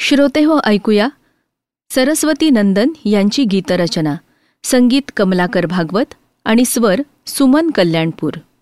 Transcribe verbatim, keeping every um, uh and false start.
श्रोते हो, ऐकूया सरस्वती नंदन यांची गीतरचना, संगीत कमलाकर भागवत आणि स्वर सुमन कल्याणपूर.